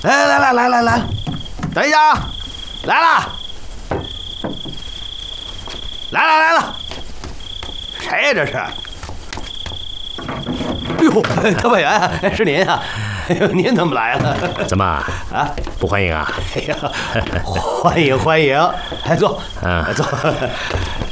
来，等一下啊，来了，来了，谁呀这是？哎呦，特派员，是您啊！哎呦，您怎么来了？ 怎么啊？ 不欢迎啊？ 哎呀，欢迎，哎，坐，坐。